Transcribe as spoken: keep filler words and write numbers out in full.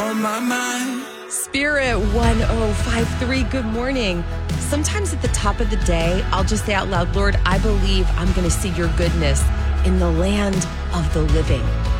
on my mind. Spirit one oh five three, good morning. Sometimes at the top of the day, I'll just say out loud, Lord, I believe I'm going to see your goodness in the land of the living.